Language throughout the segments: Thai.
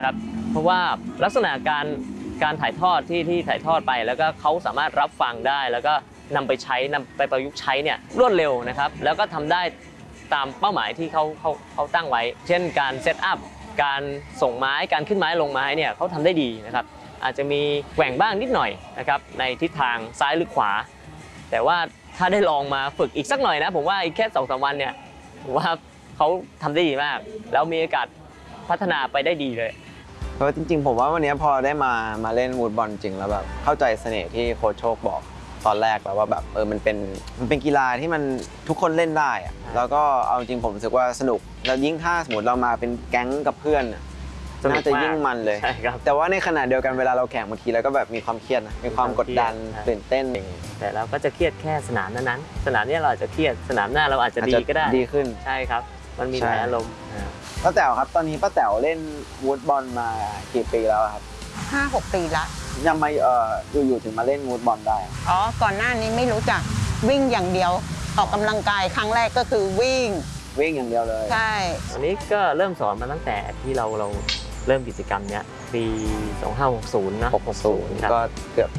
ครับเพราะว่าลักษณะการถ่ายทอดที่ถ่ายทอดไปแล้วก็เขาสามารถรับฟังได้แล้วก็นำไปประยุกต์ใช้เนี่ยรวดเร็วนะครับแล้วก็ทำได้ตามเป้าหมายที่เขาตั้งไว้เช่นการเซตอัพการส่งไม้การขึ้นไม้ลงไม้เนี่ยเขาทำได้ดีนะครับอาจจะมีแกว่งบ้างนิดหน่อยนะครับในทิศทางซ้ายหรือขวาแต่ว่าถ้าได้ลองมาฝึกอีกสักหน่อยนะผมว่าอีกแค่2-3 วันเนี่ยผมว่าเขาทำได้ดีมากแล้วมีโอกาสพัฒนาไปได้ดีเลยเพราะจริงๆผมว่าวันนี้พอได้มาเล่นวูดบอลจริงแล้วแบบเข้าใจเสน่ห์ที่โค้ชโชคบอกตอนแรกแล้วว่าแบบมันเป็นกีฬาที่มันทุกคนเล่นได้อะแล้วก็เอาจริงผมรู้สึกว่าสนุกแล้วยิ่งถ้าสมมติเรามาเป็นแก๊งกับเพื่อนน่าจะยิ่งมันเลยแต่ว่าในขณะเดียวกันเวลาเราแข่งบางทีเราก็แบบมีความเครียดนะมีความกดดันตื่นเต้นแต่เราก็จะเครียดแค่สนามนั้นสนามนี้เราอาจจะเครียดสนามหน้าเราอาจจะดีก็ได้ดีขึ้นใช่ครับมันมีหลายอารมณ์ป้าแต๋วครับตอนนี้ป้าแต๋วเล่นวูดบอลมากี่ปีแล้วครับ 5-6 ปีละยังไม่อยู่ถึงมาเล่นวูดบอลได้ก่อนหน้านี้ไม่รู้จักวิ่งอย่างเดียวออกกำลังกายครั้งแรกก็คือวิ่งอย่างเดียวเลยใช่วันนี้ก็เริ่มสอนมาตั้งแต่ที่เราเริ่มกิจกรรมเนี้ยปี2560นะ 660ก็เกือบ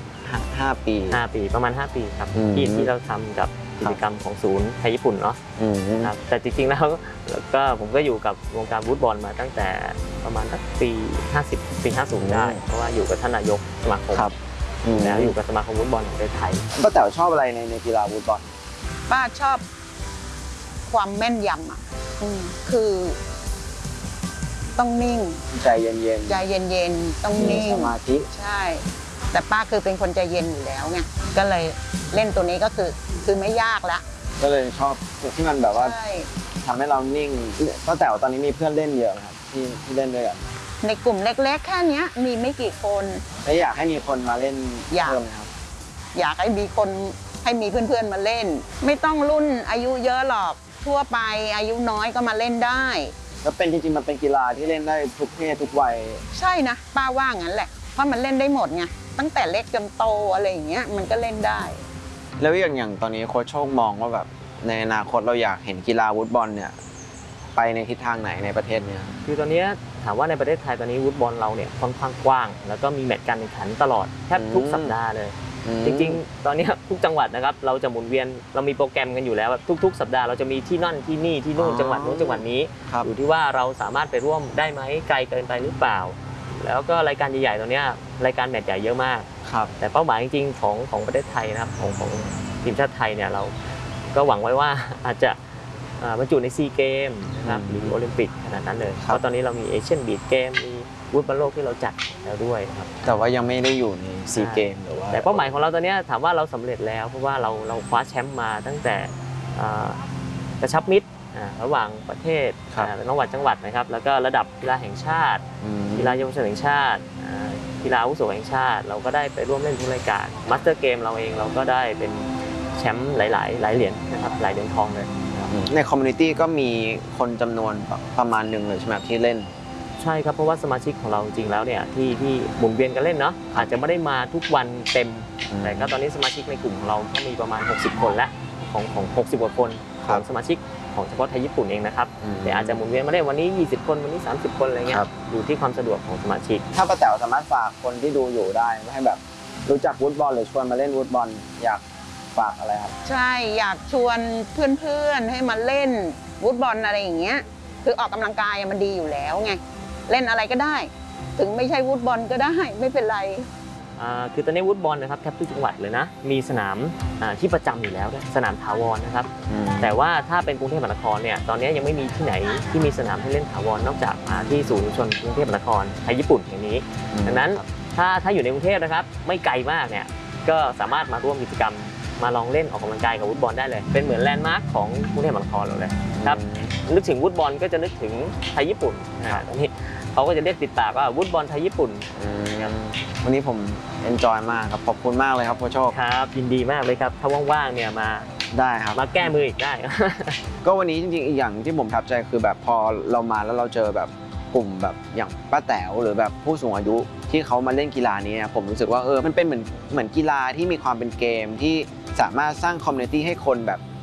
5 ปีประมาณ5 ปีครับที่เราทำกับกิจกรรมของศูนย์ไทยญี่ปุ่นเนาะครับแต่จริงๆแล้วก็ผมก็อยู่กับวงการวูดบอลมาตั้งแต่ประมาณสักปี50 ปี 50ได้เพราะว่าอยู่กับท่านนายกสมาคมแล้วอยู่กับสมาคมวูดบอลของประเทศไทยป้าแต๋วชอบอะไรในกีฬาวูดบอลป้าชอบความแม่นยำอ่ะคือต้องนิ่งใจเย็นๆต้องนิ่งสมาธิใช่แต่ป้าคือเป็นคนใจเย็นอยู่แล้วไงก็เลยเล่นตัวนี้ก็คือไม่ยากละก็เลยชอบที่มันแบบว่าทำให้เรานิ่งป้าแต๋วตอนนี้มีเพื่อนเล่นเยอะครับที่เล่นด้วยกันในกลุ่มเล็กๆแค่นี้มีไม่กี่คนแล้วอยากให้มีคนมาเล่นเพิ่มครับอยากให้มีเพื่อนๆมาเล่นไม่ต้องรุ่นอายุเยอะหรอกทั่วไปอายุน้อยก็มาเล่นได้แล้วเป็นจริงๆมันเป็นกีฬาที่เล่นได้ทุกเพศทุกวัยใช่นะป้าว่างั้นแหละเพราะมันเล่นได้หมดไงตั้งแต่เล็กจนโตอะไรอย่างเงี้ยมันก็เล่นได้แล้วอย่างตอนนี้โค้ชโชคมองว่าแบบในอนาคตเราอยากเห็นกีฬาวูดบอลเนี่ยไปในทิศทางไหนในประเทศเนี้ยคือตอนนี้ถามว่าในประเทศไทยตอนนี้วูดบอลเราเนี่ยค่อนข้างกว้างแล้วก็มีแมตช์การแข่งขันตลอดแทบทุกสัปดาห์เลยจริงๆตอนนี้ทุกจังหวัดนะครับเราจะหมุนเวียนเรามีโปรแกรมกันอยู่แล้วทุกสัปดาห์เราจะมีที่นั่นที่นี่ที่นู่นจังหวัดนู้นจังหวัดนี้อยู่ที่ว่าเราสามารถไปร่วมได้ไหมไกลเกินไปหรือเปล่าแล้วก็รายการใหญ่ๆตอนนี้รายการแมตช์ใหญ่เยอะมากแต่เป้าหมายจริงๆของประเทศไทยนะครับของทีมชาติไทยเนี่ยเราก็หวังไว้ว่าอาจจะบรรจุในซีเกมนะครับหรือโอลิมปิกขนาดนั้นเลยเพราะตอนนี้เรามีเอเชียนบีชเกมมีวูดบอลโลกที่เราจัดแล้วด้วยครับแต่ว่ายังไม่ได้อยู่ในซีเกมหรือว่าแต่เป้าหมายของเราตอนนี้ถามว่าเราสำเร็จแล้วเพราะว่าเราคว้าแชมป์มาตั้งแต่กระชับมิตรระหว่างประเทศจังหวัดนะครับแล้วก็ระดับกีฬาแห่งชาติกีฬาเยาวชนแห่งชาติกีฬาอาวุโสแห่งชาติเราก็ได้ไปร่วมเล่นทุกรายการมาสเตอร์เกมเราเองเราก็ได้เป็นแชมป์หลายเหรียญนะครับหลายเหรียญทองเลยในคอมมูนิตี้ก็มีคนจำนวนประมาณหนึ่งเลยใช่ไหมที่เล่นใช่ครับเพราะว่าสมาชิกของเราจริงแล้วเนี่ยที่หมุนเวียนกันเล่นเนาะอาจจะไม่ได้มาทุกวันเต็มแต่ก็ตอนนี้สมาชิกในกลุ่มของเราก็มีประมาณ60 คนแล้วของ60 กว่าคนของสมาชิกของเฉพาะไทยญี่ปุ่นเองนะครับแต่อาจจะหมุนเวียนมาได้วันนี้20 คนวันนี้30 คนอะไรเงี้ยอยู่ที่ความสะดวกของสมาชิกถ้าป้าแต๋วสามารถฝากคนที่ดูอยู่ได้ให้แบบรู้จักวูดบอลหรือชวนมาเล่นวูดบอลอยากฝากอะไรครับใช่อยากชวนเพื่อนๆให้มาเล่นวูดบอลอะไรอย่างเงี้ยคือออกกำลังกายมันดีอยู่แล้วไงเล่นอะไรก็ได้ถึงไม่ใช่วูดบอลก็ได้ไม่เป็นไรคือตอนนี้วูดบอลนะครับแทบทุกจังหวัดเลยนะมีสนามที่ประจำอยู่แล้วด้วยสนามถาวรนะครับแต่ว่าถ้าเป็นกรุงเทพมหานครเนี่ยตอนนี้ยังไม่มีที่ไหนที่มีสนามให้เล่นถาวรนอกจากที่ศูนย์ชนกรุงเทพมหานครไทยญี่ปุ่นอย่างนี้ดังนั้นถ้าอยู่ในกรุงเทพนะครับไม่ไกลมากเนี่ยก็สามารถมาร่วมกิจกรรมมาลองเล่นออกกำลังกายกับวูดบอลได้เลยเป็นเหมือนแลนด์มาร์คของกรุงเทพมหานครเราเลยครับนึกถึงวูดบอลก็จะนึกถึงไทยญี่ปุ่นตอนนี้เขาก็จะเรียกติดปากว่าวูดบอลไทยญี่ปุ่นวันนี้ผมเอนจอยมากครับขอบคุณมากเลยครับโค้ชโชคครับยินดีมากเลยครับถ้าว่างๆเนี่ยมาได้ครับมาแก้มืออีกได้ก็วันนี้จริงๆอีกอย่างที่ผมประทับใจคือแบบพอเรามาแล้วเราเจอแบบกลุ่มแบบอย่างป้าแต๋วหรือแบบผู้สูงอายุที่เขามาเล่นกีฬานี้ผมรู้สึกว่ามันเป็นเหมือนกีฬาที่มีความเป็นเกมที่สามารถสร้างคอมมูนิตี้ให้คนแบบ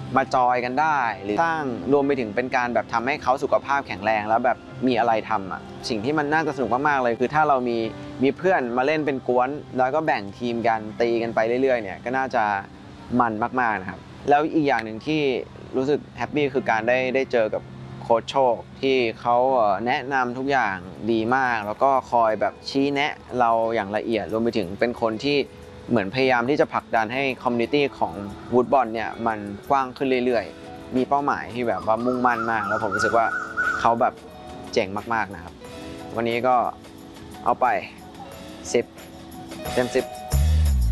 มาจอยกันได้หรือสร้างรวมไปถึงเป็นการแบบทำให้เขาสุขภาพแข็งแรงแล้วแบบมีอะไรทำอ่ะสิ่งที่มันน่าจะสนุกมากๆเลยคือถ้าเรามีเพื่อนมาเล่นเป็นกวนแล้วก็แบ่งทีมกันตีกันไปเรื่อยๆเนี่ยก็น่าจะมันมากๆนะครับแล้วอีกอย่างหนึ่งที่รู้สึกแฮปปี้คือการได้เจอกับโค้ชโชคที่เขาแนะนำทุกอย่างดีมากแล้วก็คอยแบบชี้แนะเราอย่างละเอียดรวมไปถึงเป็นคนที่เหมือนพยายามที่จะผลักดันให้คอมมูนิตี้ของวูดบอลเนี่ยมันกว้างขึ้นเรื่อยๆมีเป้าหมายที่แบบว่ามุ่งมั่นมากแล้วผมรู้สึกว่าเขาแบบเจ๋งมากๆนะครับวันนี้ก็เอาไป10 เต็ม 10